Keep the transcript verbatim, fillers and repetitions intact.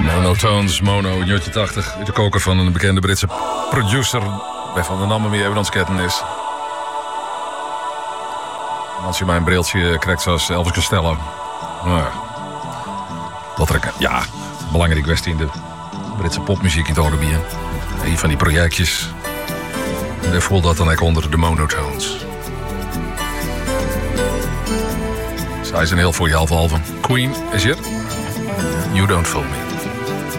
Monotones, Mono, Jutje tachtig. De koker van een bekende Britse producer. Bij Van der Namen meer evidentsketten is. Als je mijn briltje krijgt zoals Elvis Costello. Nou ja. Dat er, ja, belangrijke kwestie in de Britse popmuziek in het Orebië. Een van die projectjes. En daar voelt dat dan ook onder de Monotones. Zij zijn heel voor je half album. Queen is hier. You Don't Fool Me.